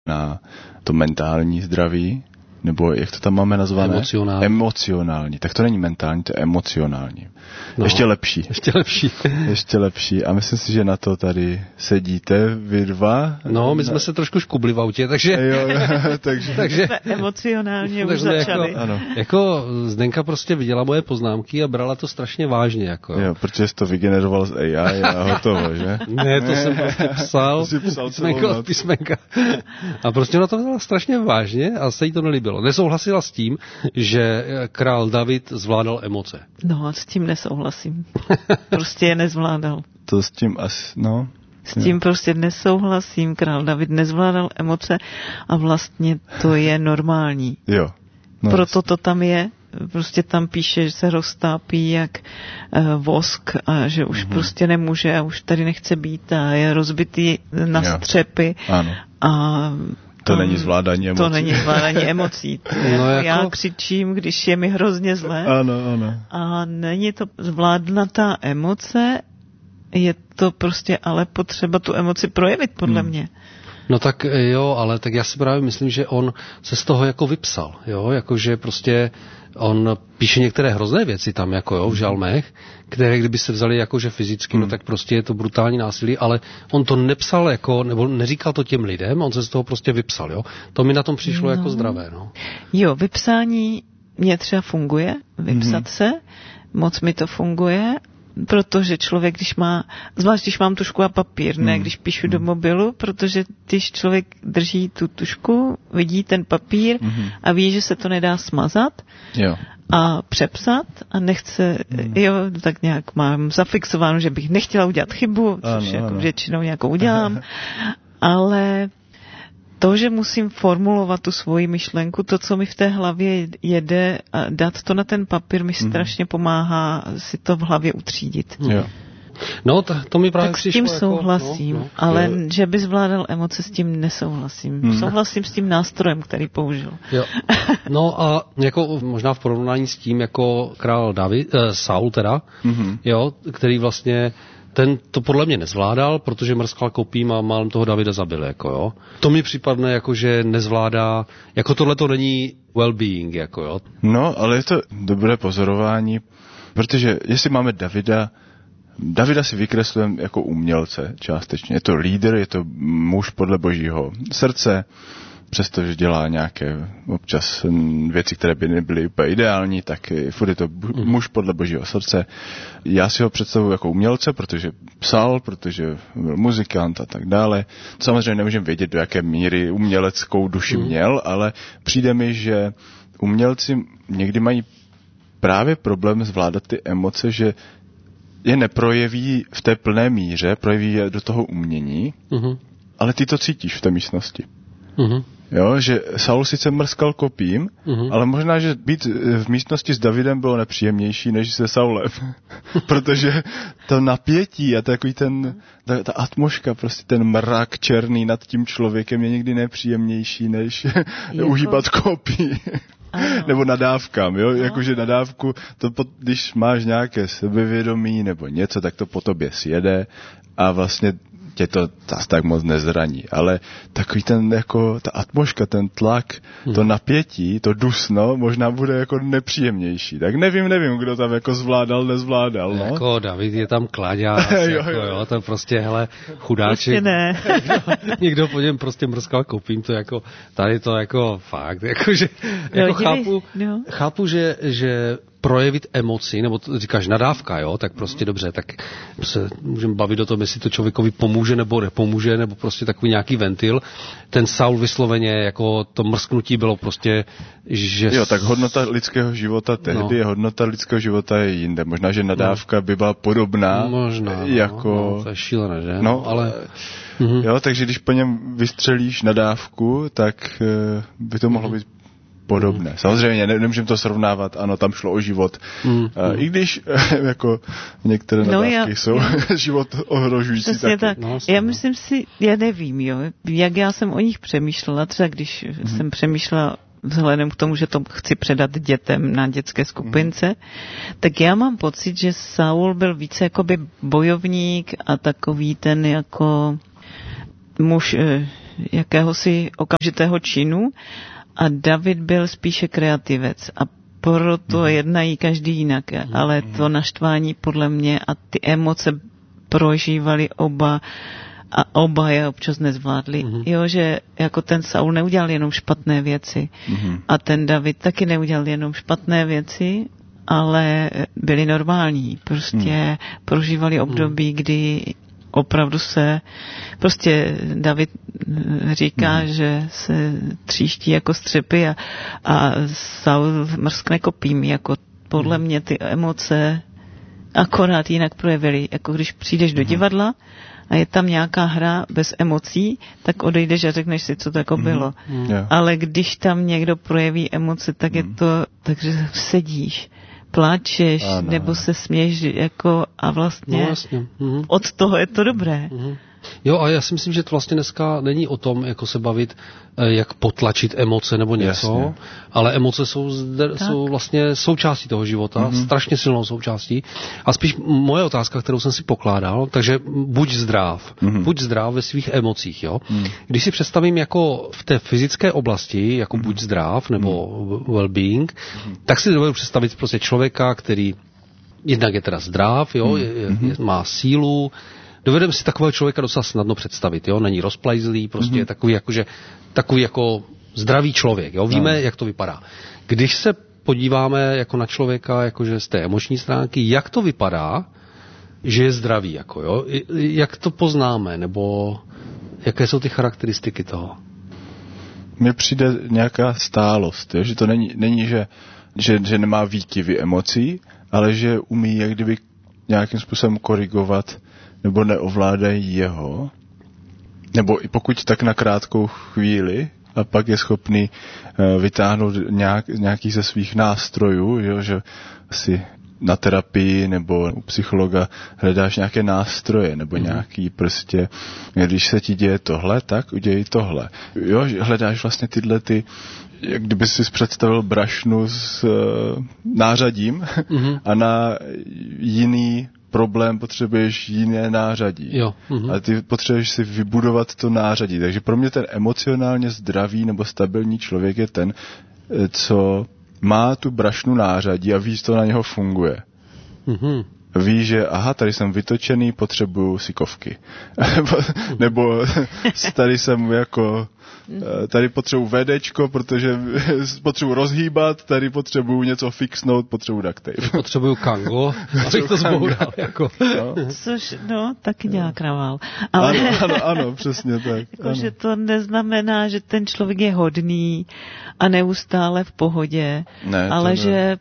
na to mentální zdraví, nebo jak to tam máme nazvané? Emocionální. Tak to není mentální, to je emocionální. No, ještě lepší. Ještě lepší. A myslím si, že na to tady sedíte vy dva. No, my jsme se trošku škubli v autě, takže... takže emocionálně už začali. Jako Zdenka prostě viděla moje poznámky a brala to strašně vážně. Jako. Jo, protože jsi to vygeneroval z AI a hotovo, že? Ne, to jsem prostě psal písmenka. A prostě ona to vzala strašně vážně a se jí to nelíbilo. Nesouhlasila s tím, že král David zvládal emoce. No a s tím nesouhlasím. Prostě je nezvládal. To s tím asi, no. S tím prostě nesouhlasím. Král David nezvládal emoce a vlastně to je normální. Jo. No, proto to tam je. Prostě tam píše, že se roztápí jak vosk a že už prostě nemůže a už tady nechce být a je rozbitý na střepy. Ano. A to není zvládání emocí. To není zvládání emocí. No já křičím, když je mi hrozně zlé. Ano. A není to zvládnutá emoce, je to prostě ale potřeba tu emoci projevit, podle mě. No tak jo, ale tak já si právě myslím, že on se z toho jako vypsal, jo, jakože prostě on píše některé hrozné věci tam, jako jo, v žalmech, které kdyby se vzali jakože fyzicky, no tak prostě je to brutální násilí, ale on to nepsal jako, nebo neříkal to těm lidem, on se z toho prostě vypsal, jo. To mi na tom přišlo jako zdravé, no. Jo, vypsání mě třeba funguje, vypsat se, moc mi to funguje, protože člověk, zvlášť když mám tušku a papír, ne když píšu do mobilu, protože když člověk drží tu tušku, vidí ten papír a ví, že se to nedá smazat a přepsat a nechce, tak nějak mám zafixováno, že bych nechtěla udělat chybu, což jako většinou nějakou udělám, ale to, že musím formulovat tu svoji myšlenku, to, co mi v té hlavě jede, a dát to na ten papír, mi strašně pomáhá si to v hlavě utřídit. Jo. No, to mi právě tak přišlo. S tím souhlasím, ale že by zvládal emoce, s tím nesouhlasím. Souhlasím s tím nástrojem, který použil. Jo. No a jako možná v porovnání s tím, jako král Saul teda, jo, který vlastně ten to podle mě nezvládal, protože mrskal kopím a málem toho Davida zabil, jako jo. To mi připadne jako, že nezvládá, jako tohle to není well-being, jako jo. No, ale je to dobré pozorování, protože jestli máme Davida si vykreslujeme jako umělce částečně. Je to lídr, je to muž podle božího srdce, přestože dělá nějaké občas věci, které by nebyly úplně ideální, tak furt je to muž podle božího srdce. Já si ho představuji jako umělce, protože psal, protože byl muzikant a tak dále. Samozřejmě nemůžeme vědět, do jaké míry uměleckou duši měl, ale přijde mi, že umělci někdy mají právě problém zvládat ty emoce, že je neprojeví v té plné míře, projeví je do toho umění, ale ty to cítíš v té místnosti. Jo, že Saul sice mrskal kopím, ale možná, že být v místnosti s Davidem bylo nepříjemnější, než se Saulem. Protože to napětí a takový ta atmosféra, prostě ten mrak černý nad tím člověkem je někdy nepříjemnější, než uhýbat kopí. Nebo nadávkám, jo? Jakože nadávku, když máš nějaké sebevědomí nebo něco, tak to po tobě sjede a vlastně tě to tak moc nezraní, ale takový ta atmosféra, ten tlak, to napětí, to dusno, možná bude jako nepříjemnější. Tak nevím, kdo tam jako zvládal, nezvládal, no. Jako David je tam klaďák, jo, to prostě, hele, chudáček. Prostě ne. Někdo po něm prostě mrskal kopím, to jako, tady to jako fakt, jakože, jako chápu, že projevit emoci, nebo to říkáš nadávka, jo, tak prostě dobře, tak se můžeme bavit o tom, jestli to člověkovi pomůže nebo nepomůže, nebo prostě takový nějaký ventil. Ten Saul vysloveně, jako to mrsknutí bylo prostě, že... Jo, tak hodnota lidského života tehdy je hodnota lidského života je jinde. Možná, že nadávka by byla podobná. Možná, jako... to je šílené, že? No, ale... Jo, takže když po něm vystřelíš nadávku, tak by to mohlo být podobné. Samozřejmě nemůžeme to srovnávat, ano, tam šlo o život. I když jako některé nadávky jsou život ohrožující. Přesně tak. Já myslím si, já nevím, jo, jak já jsem o nich přemýšlela, třeba když jsem přemýšlela vzhledem k tomu, že to chci předat dětem na dětské skupince, tak já mám pocit, že Saul byl více jakoby bojovník a takový ten jako muž jakéhosi okamžitého činu a David byl spíše kreativec a proto jednají každý jinak, ale to naštvání podle mě a ty emoce prožívali oba a oba je občas nezvládli. Jo, že jako ten Saul neudělal jenom špatné věci a ten David taky neudělal jenom špatné věci, ale byli normální. Prostě prožívali období, kdy opravdu se prostě David říká, že se tříští jako střepy a Saul mrskne kopím. Jako podle mě ty emoce akorát jinak projevily. Jako když přijdeš do divadla a je tam nějaká hra bez emocí, tak odejdeš a řekneš si, co to jako bylo. Ale když tam někdo projeví emoce, tak je to, takže sedíš, pláčeš, nebo se směješ jako a vlastně od toho je to dobré. Jo, a já si myslím, že to vlastně dneska není o tom, jako se bavit, jak potlačit emoce nebo něco, ale emoce jsou vlastně součástí toho života, strašně silnou součástí. A spíš moje otázka, kterou jsem si pokládal, takže buď zdrav ve svých emocích, jo. Když si představím jako v té fyzické oblasti, jako buď zdrav nebo well-being, tak si dovedu představit prostě člověka, který jednak je teda zdrav, jo, má sílu. Dovedeme si takového člověka docela snadno představit, jo, není rozplajzlý, prostě je takový jako zdravý člověk, jo, víme, jak to vypadá. Když se podíváme jako na člověka, jakože z té emoční stránky, jak to vypadá, že je zdravý, jako jo, jak to poznáme, nebo jaké jsou ty charakteristiky toho? Mně přijde nějaká stálost, jo, že to není že nemá výkyvy emocí, ale že umí jak kdyby nějakým způsobem korigovat nebo neovládají jeho, nebo i pokud tak na krátkou chvíli, a pak je schopný vytáhnout nějaký ze svých nástrojů, jo, že si na terapii nebo u psychologa hledáš nějaké nástroje, nebo nějaký prostě, když se ti děje tohle, tak udělej tohle. Jo, hledáš vlastně tyhle jak kdyby si představil brašnu s nářadím a na jiný problém potřebuješ jiné nářadí. Jo. A ty potřebuješ si vybudovat to nářadí. Takže pro mě ten emocionálně zdravý nebo stabilní člověk je ten, co má tu brašnu nářadí a ví, co na něho funguje. Ví, že aha, tady jsem vytočený, potřebuju sikovky. nebo tady jsem jako tady potřebuji VDčko, protože potřebuji rozhýbat, tady potřebuji něco fixnout, potřebuji duct tape. Potřebuji kango, abych to zboural. Jako. Což, taky dělá kravál. Ale... Ano, přesně tak. Jako, že to neznamená, že ten člověk je hodný a neustále v pohodě, ale že,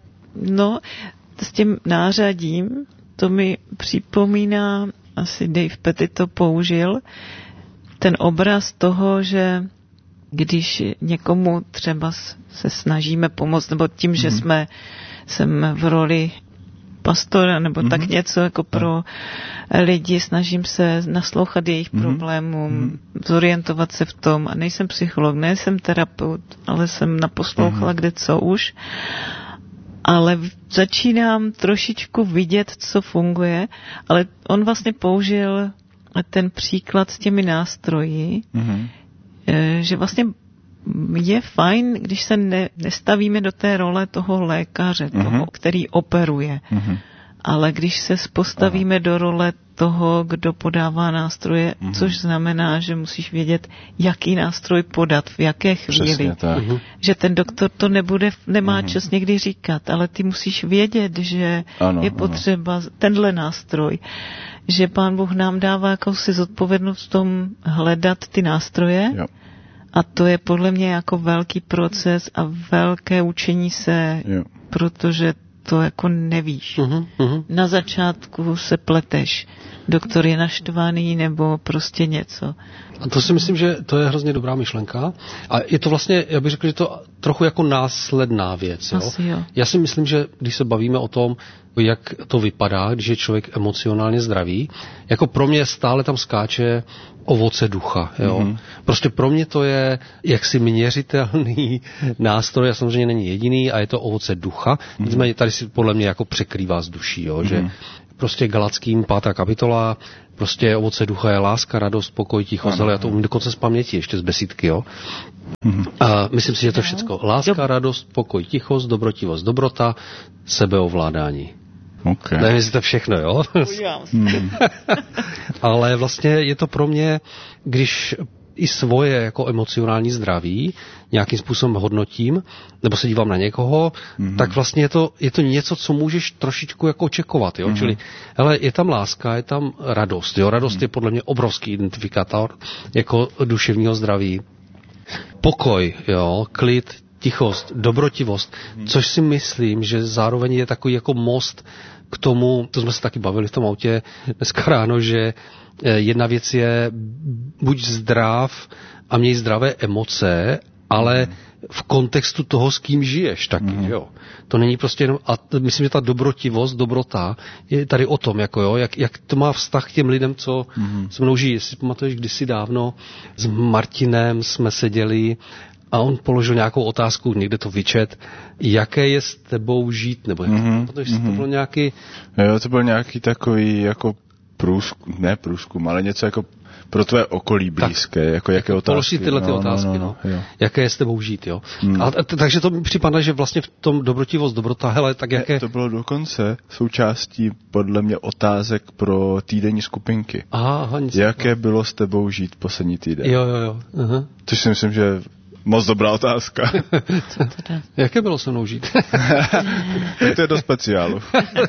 s tím nářadím, to mi připomíná, asi Dave Pettit to použil, ten obraz toho, že když někomu třeba se snažíme pomoct, nebo tím, že jsem v roli pastora, nebo tak něco jako pro lidi, snažím se naslouchat jejich problémům, zorientovat se v tom. A nejsem psycholog, nejsem terapeut, ale jsem naposlouchala kde co už. Ale začínám trošičku vidět, co funguje, ale on vlastně použil ten příklad s těmi nástroji, že vlastně je fajn, když se nestavíme do té role toho lékaře, toho, který operuje. Ale když se postavíme do role toho, kdo podává nástroje, což znamená, že musíš vědět, jaký nástroj podat, v jaké chvíli. Že ten doktor to nemá čas někdy říkat, ale ty musíš vědět, že je potřeba tenhle nástroj. Že Pán Bůh nám dává jakousi zodpovědnost v tom hledat ty nástroje. Jo. A to je podle mě jako velký proces a velké učení se, protože to jako nevíš. Na začátku se pleteš. Doktor je naštvaný nebo prostě něco. A to si myslím, že to je hrozně dobrá myšlenka. A je to vlastně, já bych řekl, že to trochu jako následná věc. Jo? Já si myslím, že když se bavíme o tom, jak to vypadá, když je člověk emocionálně zdravý, jako pro mě stále tam skáče ovoce ducha. Jo? Prostě pro mě to je jaksi měřitelný nástroj a samozřejmě není jediný a je to ovoce ducha. Nicméně tady si podle mě jako překrývá s duší, jo? Že prostě Galackým 5. kapitola, prostě ovoce ducha je láska, radost, pokoj, tichost, ale já to umím dokonce z paměti, ještě z besídky, jo. A myslím si, že to je všecko. Láska, radost, pokoj, tichost, dobrotivost, dobrota, sebeovládání. Okay. Nevím, jestli to všechno, jo? Ale vlastně je to pro mě, když i svoje jako emocionální zdraví nějakým způsobem hodnotím, nebo se dívám na někoho, tak vlastně je to něco, co můžeš trošičku jako čekovat, jo? Čili, hele, je tam láska, je tam radost, jo? Radost je podle mě obrovský identifikátor jako duševního zdraví. Pokoj, jo? Klid, tichost, dobrotivost, což si myslím, že zároveň je takový jako most k tomu, to jsme se taky bavili v tom autě dneska ráno, že jedna věc je buď zdrav a měj zdravé emoce, ale v kontextu toho, s kým žiješ taky, jo. To není prostě jenom, a myslím, že ta dobrotivost, dobrota je tady o tom, jako jo, jak to má vztah k těm lidem, co se mnou žijí. Jestli pamatuješ, kdysi dávno s Martinem jsme seděli a on položil nějakou otázku, někde to vyčet, jaké je s tebou žít, nebo protože to bylo nějaký... Jo, to byl nějaký takový jako průzkum, ale něco jako pro tvé okolí blízké, tak, jako jaké otázky. Položit tyhle ty otázky, no. Jaké je s tebou žít, jo. Takže to mi připadá, že vlastně v tom dobrotivost, dobrota, hele, tak jaké... To bylo dokonce součástí podle mě otázek pro týdenní skupinky. Aha, jaké bylo s tebou žít poslední týden? Jo. Aha. Což si myslím, že moc dobrá otázka. Jaké bylo se mnou žít? Tak to je do speciálu.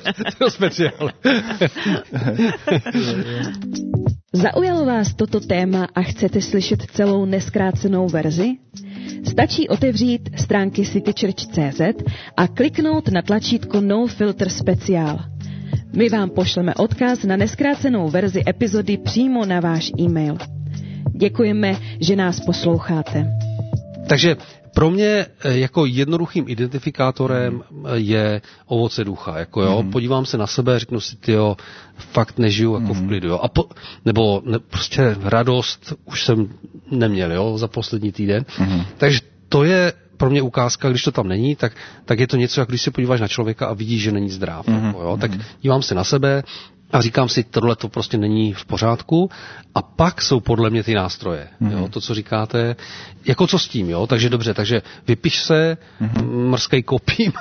Zaujalo vás toto téma a chcete slyšet celou nezkrácenou verzi? Stačí otevřít stránky citychurch.cz a kliknout na tlačítko No Filter Speciál. My vám pošleme odkaz na nezkrácenou verzi epizody přímo na váš e-mail. Děkujeme, že nás posloucháte. Takže pro mě jako jednoduchým identifikátorem je ovoce ducha. Jako jo, podívám se na sebe, řeknu si, tyjo, fakt nežiju jako v klidu. Jo. Prostě radost už jsem neměl, jo, za poslední týden. Takže to je pro mě ukázka, když to tam není, tak je to něco, jak když se podíváš na člověka a vidíš, že není zdrav. Jako, jo. Tak dívám se na sebe a říkám si, tohle to prostě není v pořádku. A pak jsou podle mě ty nástroje. Jo, to, co říkáte, jako co s tím, jo? Takže dobře, takže vypiš se, mrzkej kopím.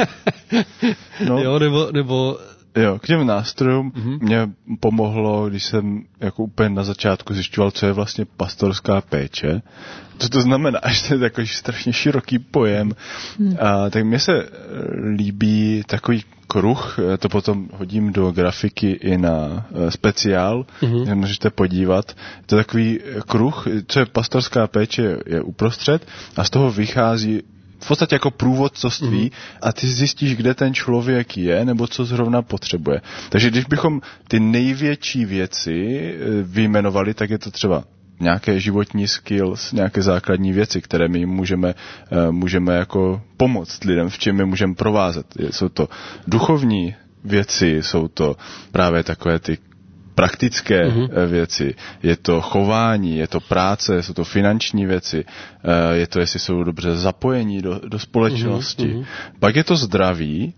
Jo, nebo Jo, k těm nástrojům mě pomohlo, když jsem jako úplně na začátku zjišťoval, co je vlastně pastorská péče. Co to znamená, že to je takový strašně široký pojem. A tak mně se líbí takový kruh, to potom hodím do grafiky i na speciál, můžete podívat. To je takový kruh, co je pastorská péče, je uprostřed a z toho vychází v podstatě jako průvodcovství a ty zjistíš, kde ten člověk je, nebo co zrovna potřebuje. Takže když bychom ty největší věci vyjmenovali, tak je to třeba nějaké životní skills, nějaké základní věci, které my můžeme jako pomoct lidem, v čem je můžeme provázet. Jsou to duchovní věci, jsou to právě takové ty praktické věci, je to chování, je to práce, jsou to finanční věci, je to, jestli jsou dobře zapojení do společnosti. Pak je to zdraví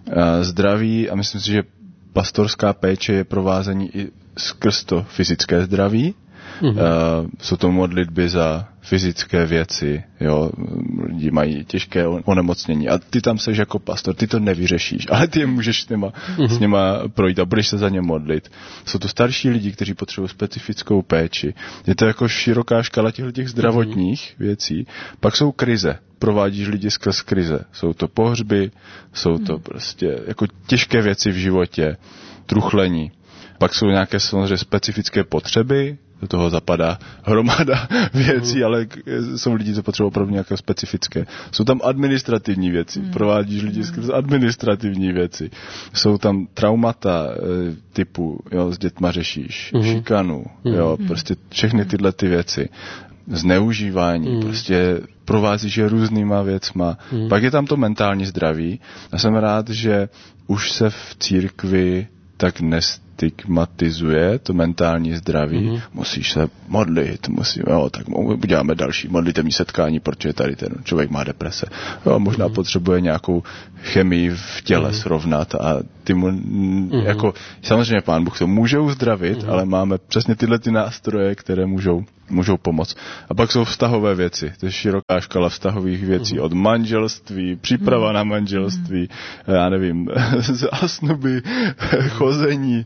a myslím si, že pastorská péče je provázení i skrz to fyzické zdraví. Jsou to modlitby za fyzické věci, jo, lidi mají těžké onemocnění a ty tam seš jako pastor, ty to nevyřešíš, ale ty je můžeš s nima projít a budeš se za ně modlit. Jsou to starší lidi, kteří potřebují specifickou péči. Je to jako široká škala těch zdravotních věcí. Pak jsou krize, provádíš lidi skrz krize. Jsou to pohřby, jsou to prostě jako těžké věci v životě, truchlení. Pak jsou nějaké samozřejmě specifické potřeby, do toho zapadá hromada věcí, ale jsou lidi, co potřebují opravdu nějaké specifické. Jsou tam administrativní věci, provádíš lidi skrz administrativní věci. Jsou tam traumata typu, jo, s dětma řešíš, šikanu, jo, prostě všechny tyhle ty věci. Zneužívání, prostě provázíš je různýma věcma. Pak je tam to mentální zdraví. Já jsem rád, že už se v církvi tak stigmatizuje to mentální zdraví. Musíš se modlit, tak uděláme další modlitevní setkání, protože tady ten člověk má deprese. Jo, možná potřebuje nějakou chemii v těle srovnat a ty mu, jako, samozřejmě Pán Bůh to může uzdravit, ale máme přesně tyhle ty nástroje, které můžou pomoct. A pak jsou vztahové věci. To je široká škala vztahových věcí. Od manželství, příprava na manželství, já nevím, zásnuby, chození,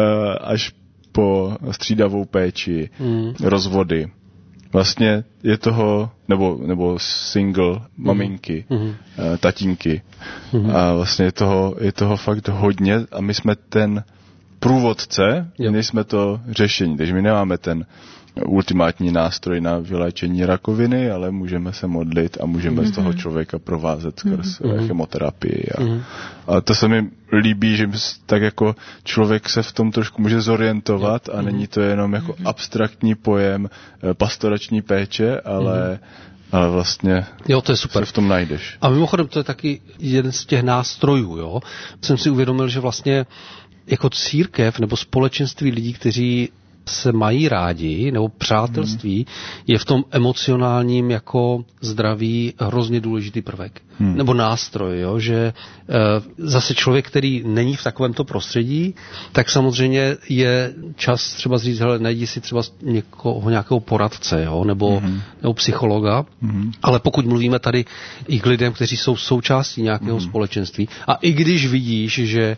až po střídavou péči, rozvody. Vlastně je toho, nebo single, maminky, tatínky. A vlastně je toho fakt hodně a my jsme ten průvodce, nejsme to řešení, takže my nemáme ten ultimátní nástroj na vyléčení rakoviny, ale můžeme se modlit a můžeme z toho člověka provázet skrz chemoterapii. A to se mi líbí, že tak jako člověk se v tom trošku může zorientovat a není to jenom jako abstraktní pojem pastorační péče, ale vlastně to je super. se v tom najdeš. A mimochodem to je taky jeden z těch nástrojů. Jo? Jsem si uvědomil, že vlastně jako církev nebo společenství lidí, kteří se mají rádi, nebo přátelství, je v tom emocionálním jako zdraví hrozně důležitý prvek. Nebo nástroj, jo? Že zase člověk, který není v takovémto prostředí, tak samozřejmě je čas třeba říct, hele, najdi si třeba nějakého poradce, jo? Nebo psychologa, ale pokud mluvíme tady i k lidem, kteří jsou součástí nějakého společenství, a i když vidíš,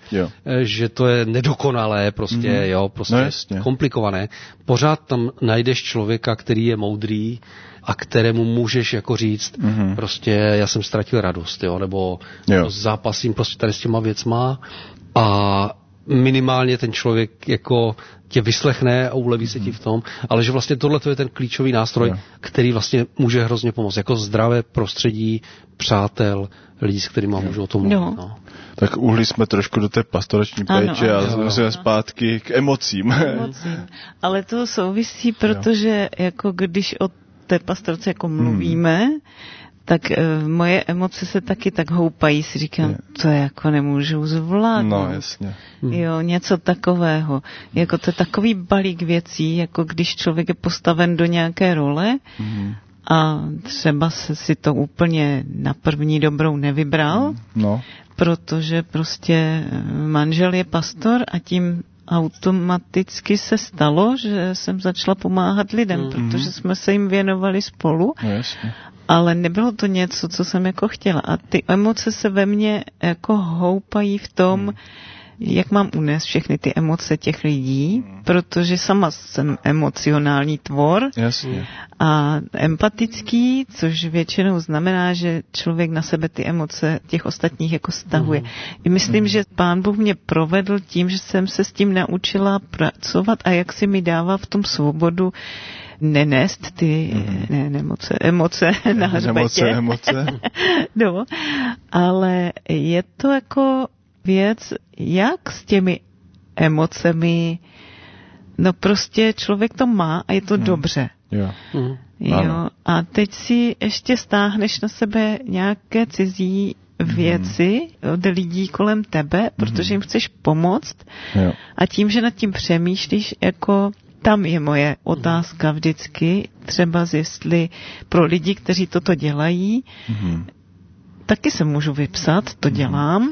že to je nedokonalé, prostě komplikované, pořád tam najdeš člověka, který je moudrý a kterému můžeš jako říct, prostě já jsem ztratil radost, nebo zápasím prostě tady s těma věcma a minimálně ten člověk jako tě vyslechne a uleví se ti v tom, ale že vlastně tohle je ten klíčový nástroj, který vlastně může hrozně pomoct. Jako zdravé prostředí, přátel, lidí, s kterými můžu o tom mluvit. No. Tak uhli jsme trošku do té pastorační péče a jsme zpátky k emocím. Ale to souvisí, protože jako když o té pastorce jako mluvíme, tak moje emoce se taky tak houpají, si říkám, to jako nemůžu zvládnout. No, jasně. Jo, něco takového. Jako to je takový balík věcí, jako když člověk je postaven do nějaké role a třeba si to úplně na první dobrou nevybral, protože prostě manžel je pastor a tím automaticky se stalo, že jsem začala pomáhat lidem, protože jsme se jim věnovali spolu. Jasně. Ale nebylo to něco, co jsem jako chtěla. A ty emoce se ve mně jako houpají v tom, jak mám unést všechny ty emoce těch lidí, protože sama jsem emocionální tvor. Jasně. A empatický, což většinou znamená, že člověk na sebe ty emoce těch ostatních jako stahuje. Myslím, že Pán Bůh mě provedl tím, že jsem se s tím naučila pracovat a jak si mi dává v tom svobodu nenést ty emoce na hřbetě. Emoce. No, ale je to jako věc, jak s těmi emocemi, no prostě člověk to má a je to dobře. Jo. A teď si ještě stáhneš na sebe nějaké cizí věci od lidí kolem tebe, protože jim chceš pomoct a tím, že nad tím přemýšlíš, jako tam je moje otázka vždycky, třeba jestli pro lidi, kteří toto dělají, taky se můžu vypsat, to dělám,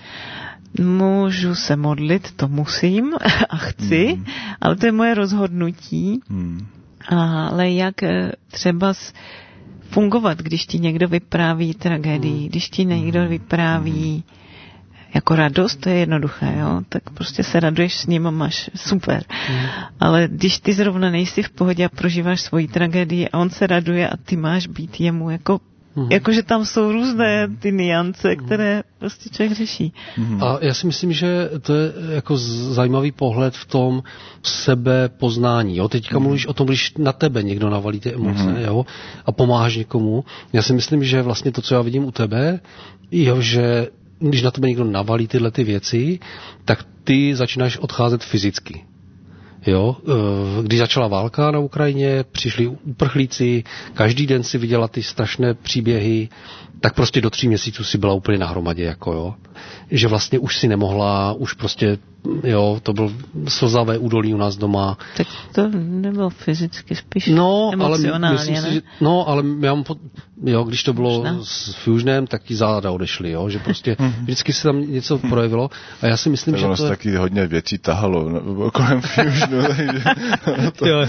můžu se modlit, to musím a chci, ale to je moje rozhodnutí. Ale jak třeba fungovat, když ti někdo vypráví tragédii, když ti někdo vypráví jako radost, to je jednoduché, jo? Tak prostě se raduješ s ním a máš super. Ale když ty zrovna nejsi v pohodě a prožíváš svoji tragédii a on se raduje a ty máš být jemu jakože tam jsou různé ty niance, které prostě člověk řeší. A já si myslím, že to je jako zajímavý pohled v tom sebepoznání. Jo? Teďka mluvíš o tom, když na tebe někdo navalí ty emoce, jo? A pomáháš někomu. Já si myslím, že vlastně to, co já vidím u tebe, jo, že když na tebe někdo navalí tyhle ty věci, tak ty začínáš odcházet fyzicky. Jo, když začala válka na Ukrajině, přišli uprchlíci, každý den si viděla ty strašné příběhy, tak prostě do 3 měsíců si byla úplně na hromadě, jako jo. Že vlastně už si nemohla, už prostě, jo, to byl slzavé údolí u nás doma. Tak to nebylo fyzicky, spíš emocionálně, ale myslím si, že, ale já mám jo, když to bylo s Fusionem, tak ti záda odešly, jo, že prostě vždycky se tam něco projevilo a já si myslím, tak že ono to je... taky hodně věcí tahalo kolem Fusionu, takže... jo.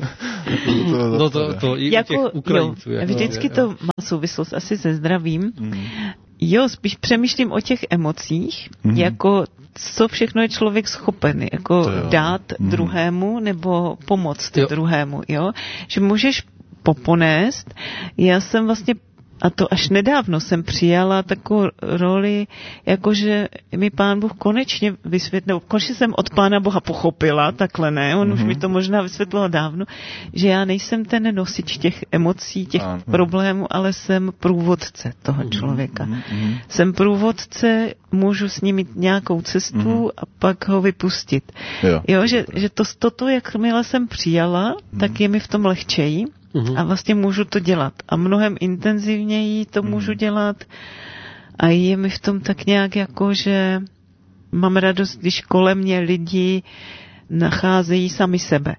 No to i jako, těch Ukrajinců. Vždycky to má souvislost asi se zdravím. Jo, spíš přemýšlím o těch emocích, jako co všechno je člověk schopen, jako dát druhému nebo pomoct druhému, jo. Že můžeš poponést. Já jsem vlastně, a to až nedávno jsem přijala takovou roli, jakože mi Pán Bůh konečně vysvětlil, konečně jsem od Pána Boha pochopila, takhle ne, on už mi to možná vysvětlil dávno, že já nejsem ten nosič těch emocí, těch problémů, ale jsem průvodce toho člověka. Jsem průvodce, můžu s ním mít nějakou cestu a pak ho vypustit. Jo, že toto, jakmile jsem přijala, tak je mi v tom lehčeji. A vlastně můžu to dělat. A mnohem intenzivněji to můžu dělat. A je mi v tom tak nějak jako, že mám radost, když kolem mě lidi nacházejí sami sebe.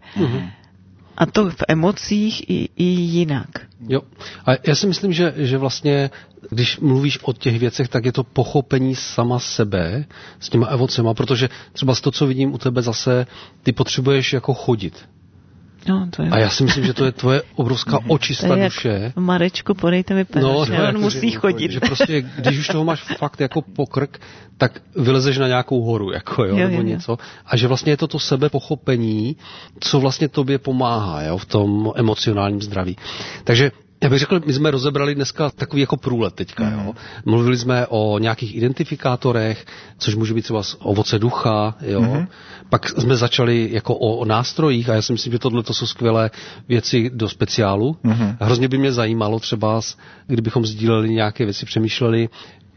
A to v emocích i jinak. Jo. A já si myslím, že vlastně, když mluvíš o těch věcech, tak je to pochopení sama sebe s těma emocema, protože třeba z to, co vidím u tebe zase, ty potřebuješ jako chodit. No, to je... A já si myslím, že to je tvoje obrovská očista duše. Marečku, podejte mi peníze, on musí chodit. Že prostě, když už toho máš fakt jako pokrk, tak vylezeš na nějakou horu, jako jo, nebo něco. A že vlastně je to sebepochopení, co vlastně tobě pomáhá, jo, v tom emocionálním zdraví. Takže já bych řekl, my jsme rozebrali dneska takový jako průlet teďka, jo. Mluvili jsme o nějakých identifikátorech, což může být třeba ovoce ducha, jo. Pak jsme začali jako o nástrojích a já si myslím, že tohle to jsou skvělé věci do speciálu. A hrozně by mě zajímalo třeba, kdybychom sdíleli nějaké věci, přemýšleli,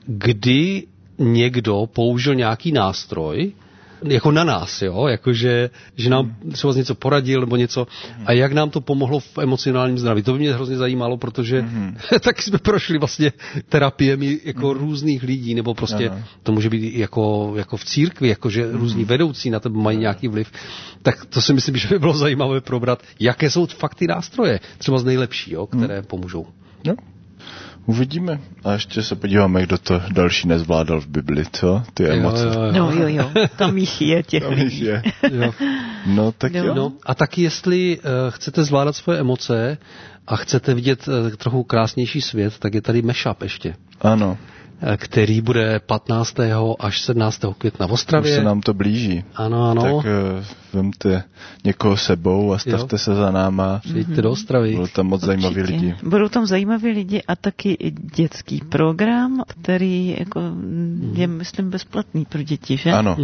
kdy někdo použil nějaký nástroj, jako na nás, jo, jakože, že nám třeba něco poradil nebo něco a jak nám to pomohlo v emocionálním zdraví. To by mě hrozně zajímalo, protože taky jsme prošli vlastně terapiemi jako různých lidí, nebo prostě to může být jako v církvi, jakože různí vedoucí na tebe mají nějaký vliv. Tak to si myslím, že by bylo zajímavé probrat, jaké jsou fakt ty nástroje, třeba z nejlepší, jo, které pomůžou. No. Uvidíme. A ještě se podíváme, kdo to další nezvládal v Bibli, co? Ty emoce. Jo. Tam jich je těch lidí. Jo. No, tak jo. No, a taky, jestli chcete zvládat svoje emoce a chcete vidět trochu krásnější svět, tak je tady mashup ještě. Ano. Který bude 15. až 17. května v Ostravě. Už se nám to blíží. Ano. Tak vemte někoho sebou a stavte se za náma. Přijďte do Ostravy. Budou tam moc zajímaví lidi. Budou tam zajímaví lidi a taky dětský program, který jako je, myslím, bezplatný pro děti, že? Ano.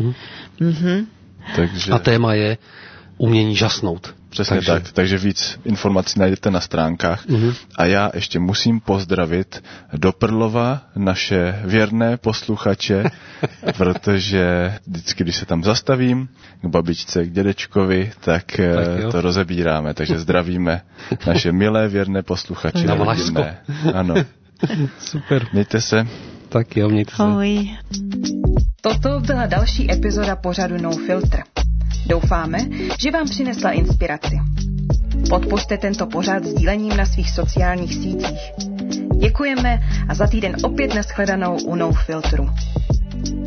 Takže... A téma je umění žasnout. Přesně tak, takže víc informací najdete na stránkách. A já ještě musím pozdravit do Prlova naše věrné posluchače, protože vždycky, když se tam zastavím k babičce, k dědečkovi, tak to rozebíráme. Takže zdravíme naše milé věrné posluchače. Na Valašsko. Ano. Super. Mějte se. Tak jo, mějte se. Ahoj. Toto byla další epizoda pořadu No Filter. Doufáme, že vám přinesla inspiraci. Podpořte tento pořad sdílením na svých sociálních sítích. Děkujeme a za týden opět nashledanou u No Filteru.